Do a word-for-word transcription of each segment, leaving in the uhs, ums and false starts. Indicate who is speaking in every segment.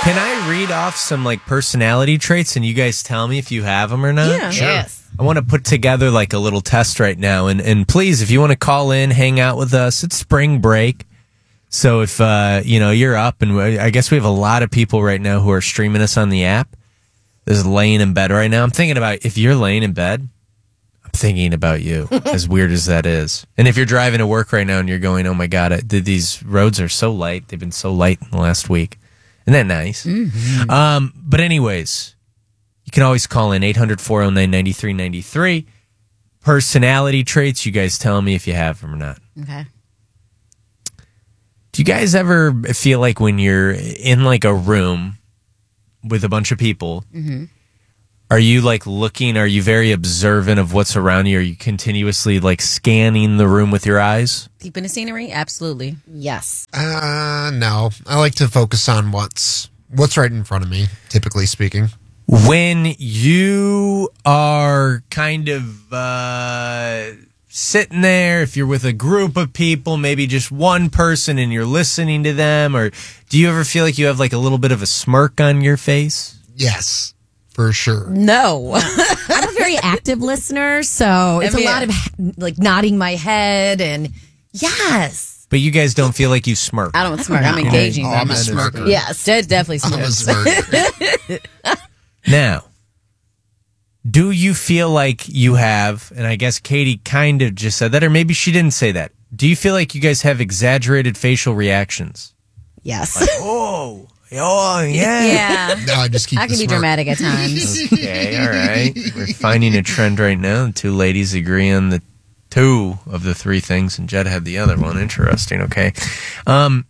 Speaker 1: Can I read off some like personality traits and you guys tell me if you have them or not?
Speaker 2: Yeah.
Speaker 3: Sure.
Speaker 2: Yes.
Speaker 1: I want to put together like a little test right now. And, and please, if you want to call in, hang out with us, it's spring break. So if, uh, you know, you're up and I guess we have a lot of people right now who are streaming us on the app. This is laying in bed right now. I'm thinking about if you're laying in bed, I'm thinking about you, as weird as that is. And if you're driving to work right now and you're going, oh my God, I, these roads are so light. They've been so light in the last week. Isn't that nice? Mm-hmm. Um, but anyways, you can always call in eight hundred, four oh nine, nine three nine three. Personality traits, you guys tell me if you have them or not.
Speaker 2: Okay.
Speaker 1: Do you guys ever feel like when you're in like a room with a bunch of people, mm-hmm. are you like looking, are you very observant of what's around you? Are you continuously like scanning the room with your eyes?
Speaker 2: Deep in the scenery? Absolutely.
Speaker 3: Yes.
Speaker 4: Uh, no. I like to focus on what's what's right in front of me, typically speaking.
Speaker 1: When you are kind of uh, sitting there, if you're with a group of people, maybe just one person and you're listening to them, or do you ever feel like you have like a little bit of a smirk on your face?
Speaker 4: Yes, for sure.
Speaker 3: No. I'm a very active listener, so it's
Speaker 2: I mean,
Speaker 3: a lot of like nodding my head and yes.
Speaker 1: But you guys don't feel like you smirk.
Speaker 2: I don't smirk. I'm engaging.
Speaker 4: Oh, I'm a
Speaker 2: That is-
Speaker 4: smirker.
Speaker 3: Yes.
Speaker 2: Dead definitely
Speaker 4: I'm a
Speaker 2: smirks.
Speaker 4: smirker.
Speaker 1: Now, do you feel like you have, and I guess Katie kind of just said that, or maybe she didn't say that. Do you feel like you guys have exaggerated facial reactions?
Speaker 3: Yes.
Speaker 1: Like, oh, oh, yeah.
Speaker 2: Yeah.
Speaker 4: No, I just keep
Speaker 2: I
Speaker 4: the
Speaker 2: can be
Speaker 4: smirk.
Speaker 2: dramatic at times.
Speaker 1: Okay, all right. We're finding a trend right now. The two ladies agree on the two of the three things, and Jed had the other one. Interesting, okay. Um,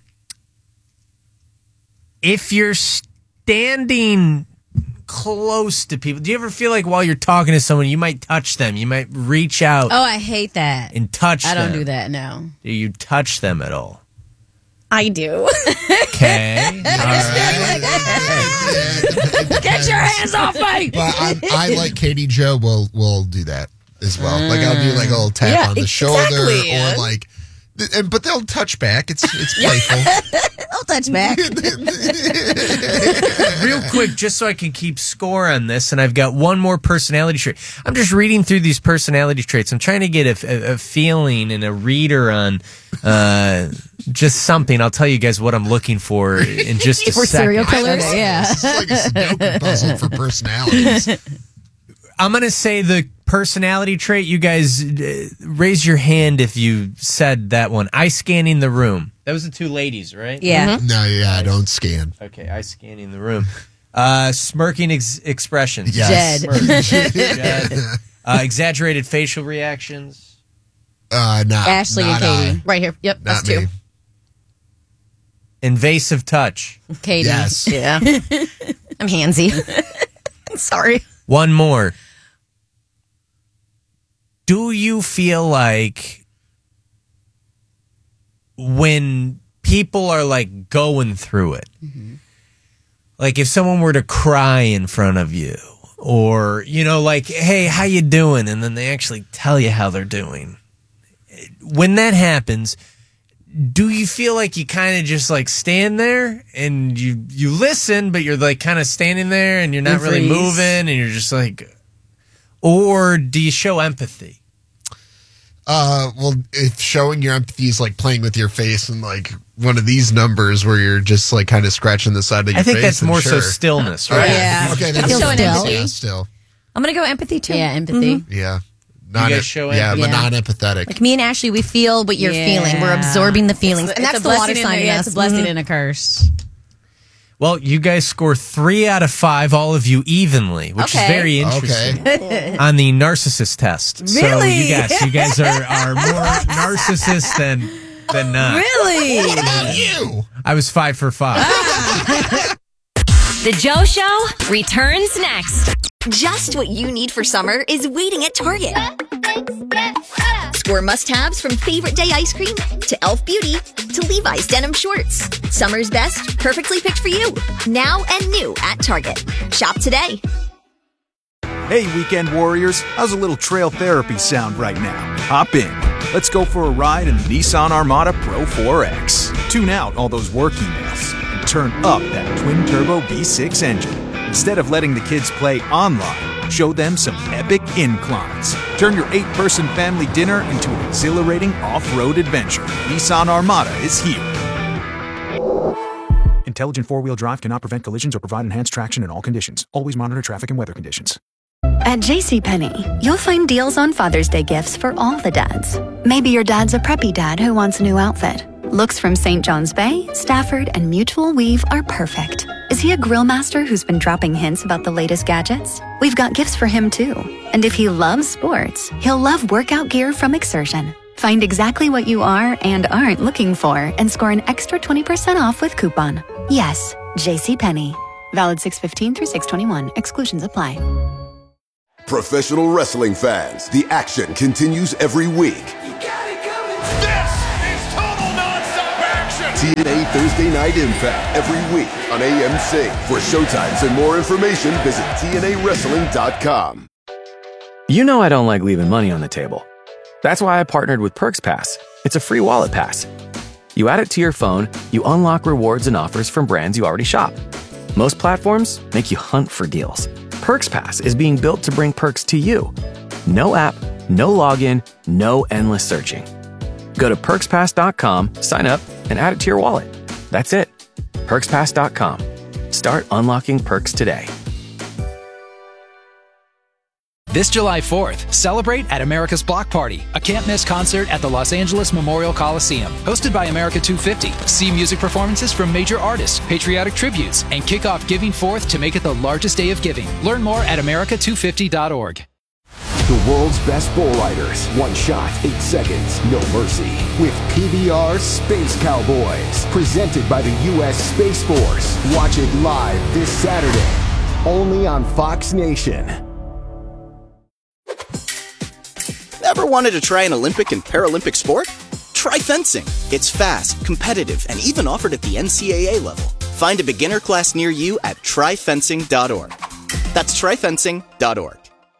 Speaker 1: if you're standing close to people, do you ever feel like while you're talking to someone, you might touch them? You might reach out
Speaker 2: Oh, I hate that.
Speaker 1: and touch
Speaker 2: I
Speaker 1: them.
Speaker 2: don't do that, no.
Speaker 1: Do you touch them at all?
Speaker 3: I do.
Speaker 1: Okay. All right.
Speaker 3: Get your hands off me.
Speaker 4: But I'm, I, like Katie Joe, will will do that as well. Like, I'll do like a little tap
Speaker 3: Yeah,
Speaker 4: on the shoulder
Speaker 3: exactly.
Speaker 4: or like, and, but they'll touch back. It's it's playful.
Speaker 3: Don't touch back.
Speaker 1: Real quick, just so I can keep score on this, and I've got one more personality trait. I'm just reading through these personality traits. I'm trying to get a, a, a feeling and a reader on uh, just something. I'll tell you guys what I'm looking for in just a
Speaker 3: For
Speaker 1: second.
Speaker 3: serial killers.
Speaker 2: Okay, yeah.
Speaker 4: It's like a Sudoku puzzle for personalities.
Speaker 1: I'm going to say the personality trait. You guys uh, raise your hand if you said that one. Eye scanning the room. That was the two ladies, right?
Speaker 2: Yeah.
Speaker 4: No, yeah, I don't scan.
Speaker 1: Okay, eye scanning the room. Uh, smirking ex- expressions.
Speaker 4: Yes.
Speaker 2: Jed.
Speaker 1: Smirk. Jed. Uh, exaggerated facial reactions.
Speaker 4: Uh, not,
Speaker 2: Ashley
Speaker 4: not
Speaker 2: and Katie.
Speaker 4: I.
Speaker 3: Right here. Yep.
Speaker 4: Not
Speaker 3: That's
Speaker 4: me.
Speaker 3: two.
Speaker 1: Invasive touch.
Speaker 2: Katie.
Speaker 4: Yes.
Speaker 2: Yeah.
Speaker 3: I'm handsy. Sorry.
Speaker 1: One more. Do you feel like when people are like going through it, mm-hmm. like if someone were to cry in front of you, or, you know, like, hey, how you doing? And then they actually tell you how they're doing. When that happens, do you feel like you kind of just like stand there and you, you listen, but you're like kind of standing there and you're not
Speaker 2: You
Speaker 1: really
Speaker 2: freeze.
Speaker 1: moving and you're just like, or do you show empathy?
Speaker 4: Uh, well, if showing your empathy is like playing with your face and like one of these numbers where you're just like kind of scratching the side of your face.
Speaker 1: I think that's
Speaker 4: then
Speaker 1: more
Speaker 4: sure.
Speaker 1: so stillness,
Speaker 4: Oh,
Speaker 1: right?
Speaker 2: Yeah.
Speaker 4: Okay,
Speaker 3: I'm
Speaker 4: that's
Speaker 3: showing
Speaker 4: still.
Speaker 3: empathy.
Speaker 4: Yeah, still.
Speaker 3: I'm gonna go empathy too.
Speaker 2: Yeah, empathy.
Speaker 3: Mhm.
Speaker 4: Yeah. Non-
Speaker 1: guys show
Speaker 4: yeah,
Speaker 1: empathy?
Speaker 4: but
Speaker 2: Yeah.
Speaker 4: non-empathetic.
Speaker 3: Like me and Ashley, we feel what you're
Speaker 2: Yeah.
Speaker 3: feeling. We're absorbing the feelings,
Speaker 2: It's,
Speaker 3: and
Speaker 2: it's
Speaker 3: that's
Speaker 2: a
Speaker 3: the water
Speaker 2: blessing
Speaker 3: sign
Speaker 2: and
Speaker 3: in
Speaker 2: a,
Speaker 3: us.
Speaker 2: It's a blessing
Speaker 3: Mhm.
Speaker 2: and a curse.
Speaker 1: Well, you guys score three out of five, all of you evenly, which
Speaker 2: Okay.
Speaker 1: is very interesting
Speaker 4: Okay.
Speaker 1: on the narcissist test. So
Speaker 3: Really?
Speaker 1: you guys, you guys are, are more narcissists than than not.
Speaker 3: Really?
Speaker 4: What about you?
Speaker 1: I was five for five.
Speaker 5: The Joe Show returns next.
Speaker 6: Just what you need for summer is waiting at Target. Score must-haves from favorite day ice cream to Elf Beauty to Levi's denim shorts. Summer's best, perfectly picked for you. Now and new at Target. Shop today.
Speaker 7: Hey, weekend warriors, how's a little trail therapy sound right now? Hop in. Let's go for a ride in the Nissan Armada Pro four X. Tune out all those work emails and turn up that twin-turbo V six engine. Instead of letting the kids play online, show them some epic inclines. Turn your eight-person family dinner into an exhilarating off-road adventure. Nissan Armada is here. Intelligent four-wheel drive cannot prevent collisions or provide enhanced traction in all conditions. Always monitor traffic and weather conditions.
Speaker 8: At JCPenney, you'll find deals on Father's Day gifts for all the dads. Maybe your dad's a preppy dad who wants a new outfit. Looks from Saint John's Bay, Stafford, and Mutual Weave are perfect. Is he a grill master who's been dropping hints about the latest gadgets? We've got gifts for him too. And if he loves sports, he'll love workout gear from Exertion. Find exactly what you are and aren't looking for and score an extra twenty percent off with coupon. Yes, JCPenney. Valid six fifteen through six twenty-one. Exclusions apply.
Speaker 9: Professional wrestling fans, the action continues every week.
Speaker 10: You got it coming. This is total nonstop action.
Speaker 9: T N A Thursday Night Impact every week on A M C. For showtimes and more information, visit T N A wrestling dot com.
Speaker 11: You know I don't like leaving money on the table. That's why I partnered with Perks Pass. It's a free wallet pass. You add it to your phone, you unlock rewards and offers from brands you already shop. Most platforms make you hunt for deals. Perks Pass is being built to bring perks to you. No app, no login, no endless searching. Go to perks pass dot com, sign up, and add it to your wallet. That's it. perks pass dot com. Start unlocking perks today.
Speaker 12: This July fourth, celebrate at America's Block Party, a can't-miss concert at the Los Angeles Memorial Coliseum. Hosted by America two fifty. See music performances from major artists, patriotic tributes, and kick off Giving Forth to make it the largest day of giving. Learn more at america two fifty dot org.
Speaker 9: The world's best bull riders. One shot, eight seconds, no mercy. With P B R Space Cowboys. Presented by the U S Space Force. Watch it live this Saturday. Only on Fox Nation.
Speaker 13: Ever wanted to try an Olympic and Paralympic sport? Try fencing. It's fast, competitive, and even offered at the N C A A level. Find a beginner class near you at try fencing dot org. That's try fencing dot org.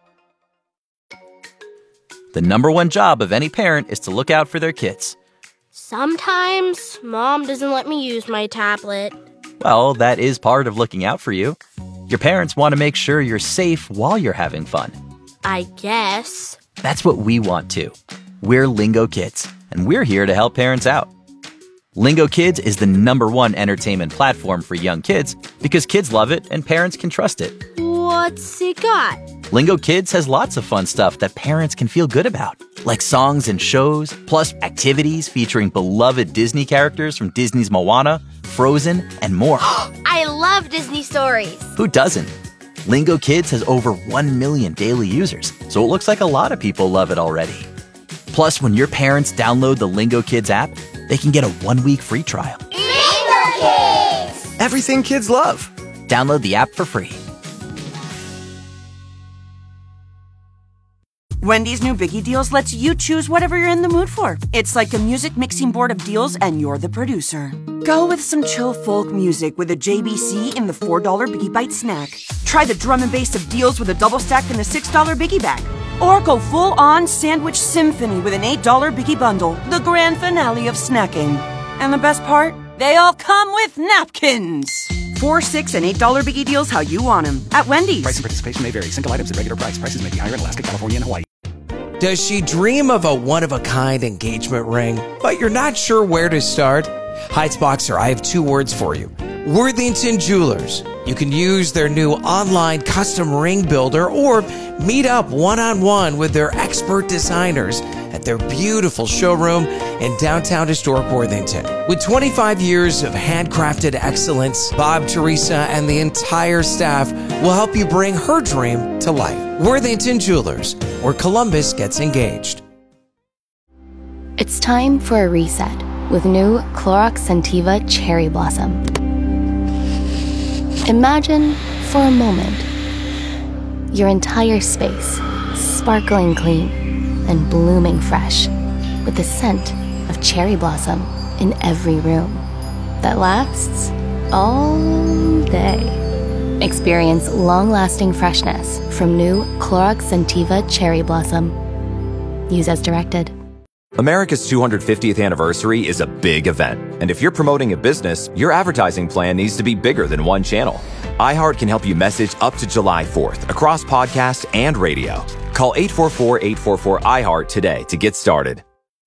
Speaker 14: The number one job of any parent is to look out for their kids.
Speaker 15: Sometimes Mom doesn't let me use my tablet.
Speaker 14: Well, that is part of looking out for you. Your parents want to make sure you're safe while you're having fun.
Speaker 15: I guess.
Speaker 14: That's what we want too. We're Lingo Kids, and we're here to help parents out. Lingo Kids is the number one entertainment platform for young kids because kids love it and parents can trust it.
Speaker 15: What's it got?
Speaker 14: Lingo Kids has lots of fun stuff that parents can feel good about, like songs and shows, plus activities featuring beloved Disney characters from Disney's Moana, Frozen, and more.
Speaker 15: I love Disney stories.
Speaker 14: Who doesn't? Lingo Kids has over one million daily users, so it looks like a lot of people love it already. Plus, when your parents download the Lingo Kids app, they can get a one-week free trial.
Speaker 10: Lingo Kids!
Speaker 14: Everything kids love. Download the app for free.
Speaker 16: Wendy's new Biggie Deals lets you choose whatever you're in the mood for. It's like a music mixing board of deals, and you're the producer. Go with some chill folk music with a J B C in the four dollar Biggie Bite snack. Try the drum and bass of deals with a double stack in the six dollar Biggie Bag. Or go full-on sandwich symphony with an eight dollar Biggie Bundle, the grand finale of snacking. And the best part? They all come with napkins. Four, six, and eight dollar Biggie Deals how you want them at Wendy's.
Speaker 17: Price and participation may vary. Single items at regular price. Prices may be higher in Alaska, California, and Hawaii.
Speaker 18: Does she dream of a one-of-a-kind engagement ring, but you're not sure where to start? Heights Boxer, I have two words for you. Worthington Jewelers. You can use their new online custom ring builder or meet up one-on-one with their expert designers at their beautiful showroom in downtown historic Worthington. With twenty-five years of handcrafted excellence, Bob, Teresa, and the entire staff will help you bring her dream to life. Worthington Jewelers, where Columbus gets engaged.
Speaker 19: It's time for a reset with new Clorox Scentiva Cherry Blossom. Imagine, for a moment, your entire space sparkling clean and blooming fresh with the scent of cherry blossom in every room that lasts all day. Experience long-lasting freshness from new Clorox Scentiva Cherry Blossom. Use as directed.
Speaker 11: America's two hundred fiftieth anniversary is a big event, and if you're promoting a business, your advertising plan needs to be bigger than one channel. iHeart can help you message up to July fourth across podcast and radio. Call eight four four, eight four four, I heart today to get started.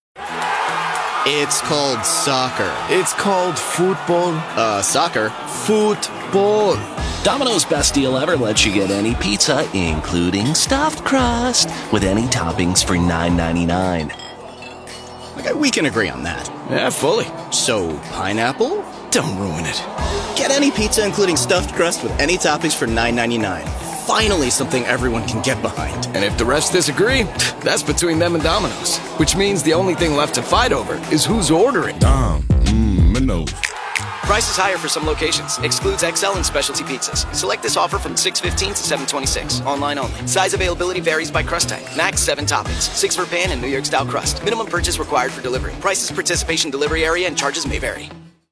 Speaker 13: It's called soccer. It's called football. Uh, soccer. Football.
Speaker 20: Domino's Best Deal Ever lets you get any pizza, including stuffed crust, with any toppings for nine ninety-nine.
Speaker 13: Okay, we can agree on that.
Speaker 20: Yeah, fully.
Speaker 13: So, pineapple? Don't ruin it. Get any pizza, including stuffed crust, with any toppings for nine ninety-nine. Finally, something everyone can get behind.
Speaker 21: And if the rest disagree, that's between them and Domino's. Which means the only thing left to fight over is who's ordering.
Speaker 22: Dom, mmm, Minos.
Speaker 12: Price is higher for some locations. Excludes X L and specialty pizzas. Select this offer from six fifteen to seven twenty-six. Online only. Size availability varies by crust type. Max seven toppings. Six for pan and New York style crust. Minimum purchase required for delivery. Prices, participation, delivery area, and charges may vary.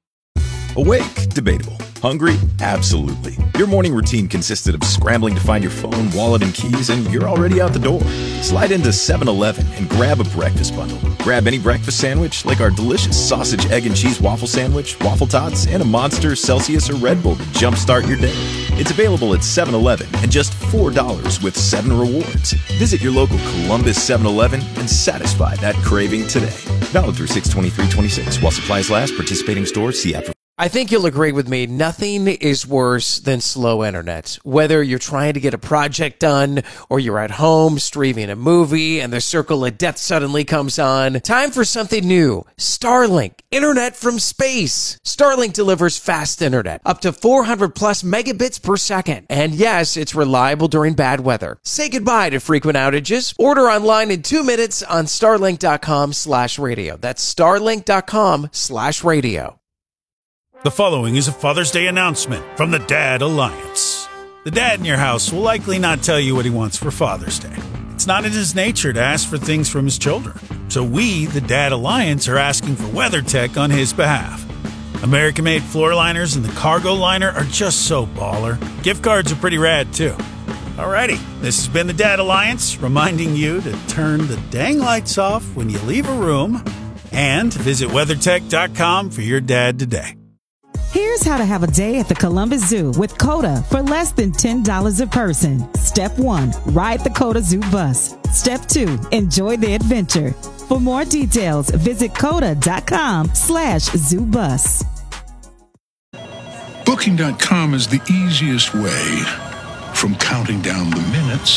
Speaker 22: Awake? Debatable. Hungry? Absolutely. Your morning routine consisted of scrambling to find your phone, wallet, and keys, and you're already out the door. Slide into seven eleven and grab a breakfast bundle. Grab any breakfast sandwich, like our delicious sausage, egg, and cheese waffle sandwich, waffle tots, and a Monster, Celsius, or Red Bull to jumpstart your day. It's available at seven eleven and just four dollars with seven rewards. Visit your local Columbus seven eleven and satisfy that craving today. Valid through six twenty-three twenty-six. While supplies last, participating stores, see app for...
Speaker 18: I think you'll agree with me. Nothing is worse than slow internet. Whether you're trying to get a project done or you're at home streaming a movie and the circle of death suddenly comes on, time for something new. Starlink, internet from space. Starlink delivers fast internet, up to four hundred plus megabits per second. And yes, it's reliable during bad weather. Say goodbye to frequent outages. Order online in two minutes on starlink.com slash radio. That's starlink.com slash radio.
Speaker 23: The following is a Father's Day announcement from the Dad Alliance. The dad in your house will likely not tell you what he wants for Father's Day. It's not in his nature to ask for things from his children. So we, the Dad Alliance, are asking for WeatherTech on his behalf. American-made floor liners and the cargo liner are just so baller. Gift cards are pretty rad, too. Alrighty, this has been the Dad Alliance, reminding you to turn the dang lights off when you leave a room and visit WeatherTech dot com for your dad today.
Speaker 24: Here's how to have a day at the Columbus Zoo with COTA for less than ten dollars a person. Step one, ride the COTA Zoo bus. Step two, enjoy the adventure. For more details, visit COTA.com slash zoo bus.
Speaker 25: Booking dot com is the easiest way from counting down the minutes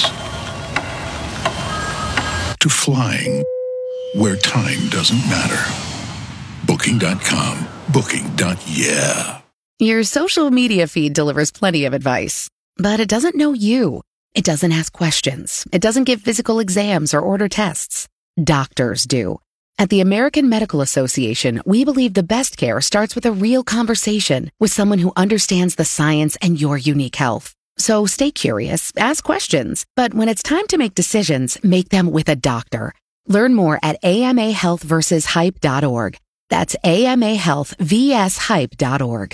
Speaker 25: to flying where time doesn't matter. Booking dot com. Booking. Yeah.
Speaker 26: Your social media feed delivers plenty of advice, but it doesn't know you. It doesn't ask questions. It doesn't give physical exams or order tests. Doctors do. At the American Medical Association, we believe the best care starts with a real conversation with someone who understands the science and your unique health. So stay curious, ask questions, but when it's time to make decisions, make them with a doctor. Learn more at A M A health versus hype dot org. That's A M A health versus hype dot org.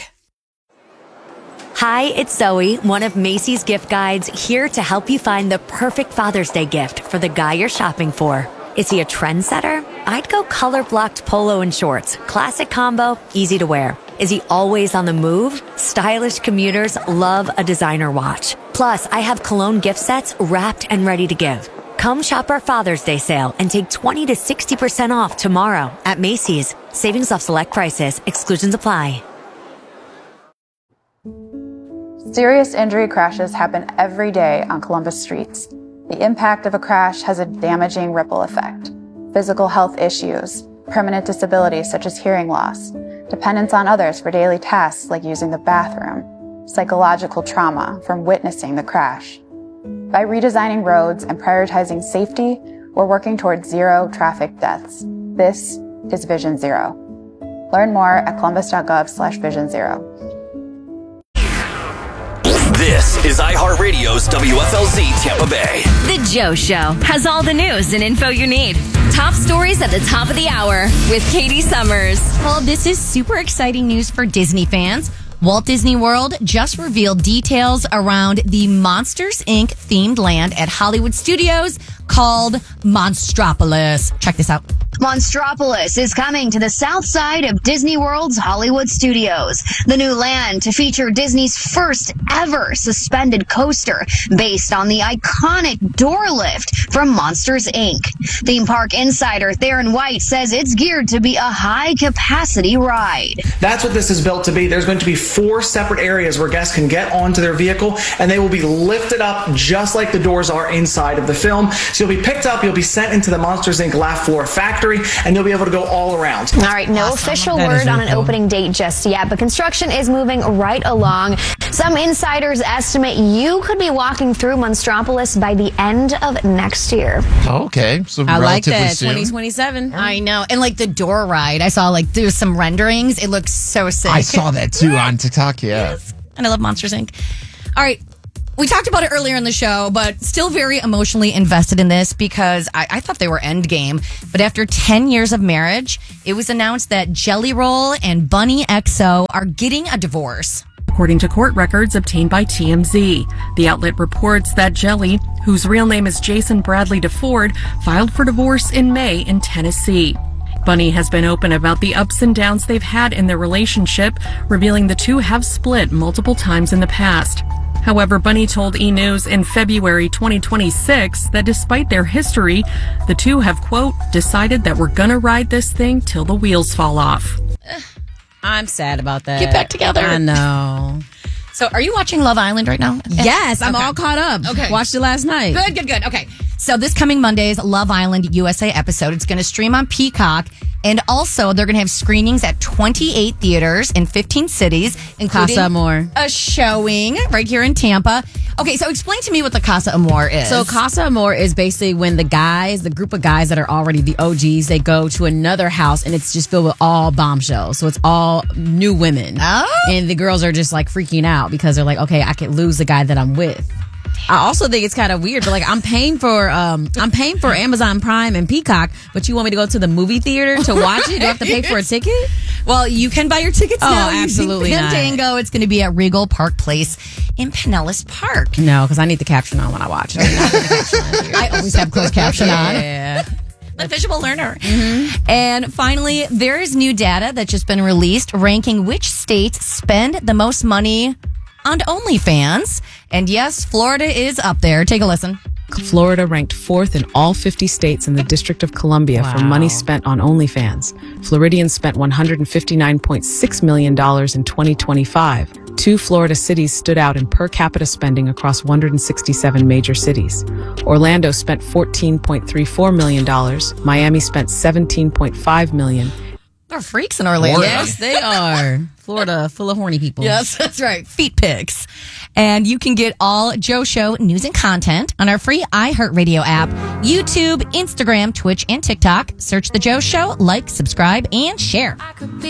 Speaker 5: Hi, it's Zoe, one of Macy's gift guides, here to help you find the perfect Father's Day gift for the guy you're shopping for. Is he a trendsetter? I'd go color-blocked polo and shorts. Classic combo, easy to wear. Is he always on the move? Stylish commuters love a designer watch. Plus, I have cologne gift sets wrapped and ready to give. Come shop our Father's Day sale and take twenty to sixty percent off tomorrow at Macy's. Savings off select prices. Exclusions apply.
Speaker 27: Serious injury crashes happen every day on Columbus streets. The impact of a crash has a damaging ripple effect. Physical health issues, permanent disabilities such as hearing loss, dependence on others for daily tasks like using the bathroom, psychological trauma from witnessing the crash. By redesigning roads and prioritizing safety, we're working towards zero traffic deaths. This is Vision Zero. Learn more at columbus.gov slash vision zero.
Speaker 28: This is iHeartRadio's W F L Z Tampa Bay.
Speaker 5: The Joe Show has all the news and info you need. Top stories at the top of the hour with Katie Summers.
Speaker 2: Well, this is super exciting news for Disney fans. Walt Disney World just revealed details around the Monsters, Incorporated themed land at Hollywood Studios called Monstropolis. Check this out.
Speaker 1: Monstropolis is coming to the south side of Disney World's Hollywood Studios, the new land to feature Disney's first ever suspended coaster based on the iconic door lift from Monsters, Incorporated. Theme park insider Theron White says it's geared to be a high-capacity ride.
Speaker 3: That's what this is built to be. There's going to be four separate areas where guests can get onto their vehicle, and they will be lifted up just like the doors are inside of the film. So you'll be picked up, you'll be sent into the Monsters, Incorporated Laugh Floor factory, and you'll be able to go all around.
Speaker 4: All right, no awesome. official that word on an cool. opening date just yet, but construction is moving right along. Some insiders estimate you could be walking through Monstropolis by the end of next year.
Speaker 6: Okay, so
Speaker 2: I like that.
Speaker 6: soon.
Speaker 2: twenty twenty-seven. I know. And like the door ride, I saw like there was some renderings. It looks so sick.
Speaker 6: I saw that too on TikTok, yeah.
Speaker 2: Yes. And I love Monsters, Incorporated. All right. We talked about it earlier in the show, but still very emotionally invested in this because I, I thought they were endgame. But after ten years of marriage, it was announced that Jelly Roll and Bunny X O are getting a divorce.
Speaker 7: According to court records obtained by T M Z, the outlet reports that Jelly, whose real name is Jason Bradley DeFord, filed for divorce in May in Tennessee. Bunny has been open about the ups and downs they've had in their relationship, revealing the two have split multiple times in the past. However, Bunny told E! News in February twenty twenty-six that despite their history, the two have, quote, decided that we're gonna ride this thing till the wheels fall off.
Speaker 8: I'm sad about that.
Speaker 2: Get back together.
Speaker 8: I know.
Speaker 2: So are you watching Love Island right now?
Speaker 8: Yes, I'm
Speaker 2: okay.
Speaker 8: all caught up.
Speaker 2: Okay.
Speaker 8: Watched it last night.
Speaker 2: Good, good, good. Okay. So this coming Monday's Love Island U S A episode, it's going to stream on Peacock. And also, they're going to have screenings at twenty-eight theaters in fifteen cities, including
Speaker 8: Casa Amor.
Speaker 2: a showing right here in Tampa. Okay, so explain to me what the Casa Amor is.
Speaker 8: So Casa Amor is basically when the guys, the group of guys that are already the O Gs, they go to another house and it's just filled with all bombshells. So it's all new women.
Speaker 2: Oh.
Speaker 8: And the girls are just like freaking out because they're like, okay, I could lose the guy that I'm with. I also think it's kind of weird, but like I'm paying for um I'm paying for Amazon Prime and Peacock, but you want me to go to the movie theater to watch it? Do I have to pay for a ticket?
Speaker 2: Well, you can buy your tickets
Speaker 8: oh,
Speaker 2: now.
Speaker 8: Absolutely
Speaker 2: using
Speaker 8: not.
Speaker 2: Fandango. It's going to be at Regal Park Place in Pinellas Park.
Speaker 8: No, because I need the caption on when I watch it.
Speaker 2: I always have closed caption on.
Speaker 8: Yeah.
Speaker 2: The visual learner.
Speaker 8: Mm-hmm.
Speaker 2: And finally, there is new data that's just been released ranking which states spend the most money on OnlyFans. And yes, Florida is up there. Take a listen.
Speaker 9: Florida ranked fourth in all fifty states in the District of Columbia wow. for money spent on OnlyFans. Floridians spent one hundred fifty-nine point six million dollars in twenty twenty-five. Two Florida cities stood out in per capita spending across one hundred sixty-seven major cities. Orlando spent fourteen point three four million dollars. Miami spent seventeen point five million dollars.
Speaker 2: They're freaks in Orlando.
Speaker 8: Yes, they are. Florida, full of horny people.
Speaker 2: Yes, that's right. Feet pics. And you can get all Joe Show news and content on our free iHeartRadio app, YouTube, Instagram, Twitch, and TikTok. Search The Joe Show, like, subscribe, and share.